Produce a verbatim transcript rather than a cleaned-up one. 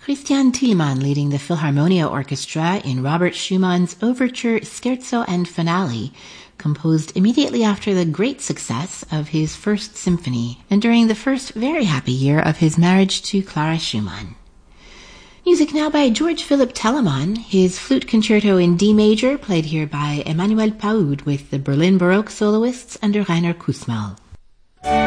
Christian Thielemann leading the Philharmonia Orchestra in Robert Schumann's Overture, Scherzo and Finale, composed immediately after the great success of his First Symphony and during the first very happy year of his marriage to Clara Schumann. Music now by George Philipp Telemann, his flute concerto in D major, played here by Emmanuel Paoud with the Berlin Baroque soloists under Rainer Kussmaul.